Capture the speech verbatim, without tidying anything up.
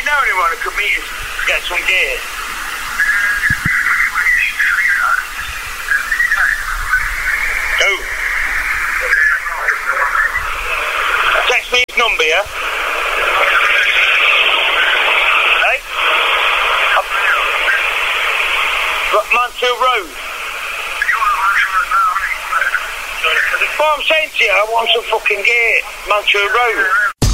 know anyone who could meet us to get some gear? Who? Text me his number, yeah? Hey? Mansfield Road. What I'm saying to you, I want some fucking gear. Mansfield Road.